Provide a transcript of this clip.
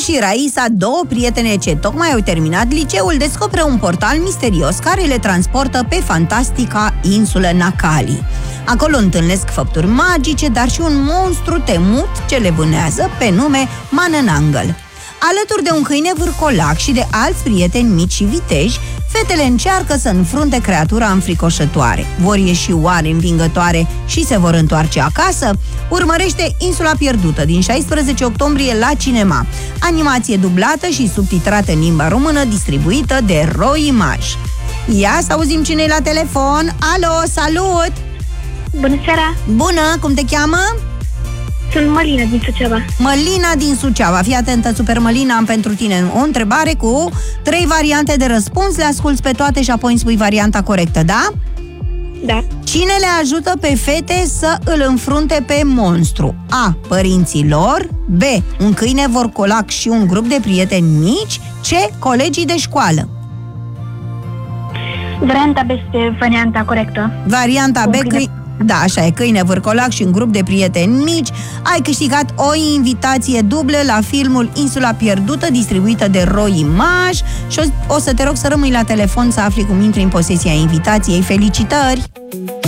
și Raisa, două prietene ce tocmai au terminat liceul, descoperă un portal misterios care le transportă pe fantastica insulă Nakali. Acolo întâlnesc făpturi magice, dar și un monstru temut ce le vânează pe nume Mananangel. Alături de un câine vârcolac și de alți prieteni mici și viteji, fetele încearcă să înfrunte creatura înfricoșătoare. Vor ieși oare învingătoare și se vor întoarce acasă? Urmărește Insula Pierdută din 16 octombrie la cinema. Animație dublată și subtitrată în limba română, distribuită de Ro Image. Ia să auzim cine e la telefon. Alo, salut! Bună seara! Bună, cum te cheamă? Sunt Mălina din Suceava. Mălina din Suceava. Fii atentă, Super Mălina, am pentru tine o întrebare cu 3 variante de răspuns. Le asculți pe toate și apoi îmi spui varianta corectă, da? Da. Cine le ajută pe fete să îl înfrunte pe monstru? A. Părinții lor. B. Un câine vorcolac și un grup de prieteni mici. C. Colegii de școală. Varianta B este varianta corectă. Varianta B, da, așa e, câine vârcolac și un grup de prieteni mici. Ai câștigat o invitație dublă la filmul Insula Pierdută, distribuită de Ro Image. Și o să te rog să rămâi la telefon să afli cum intri în posesia invitației. Felicitări!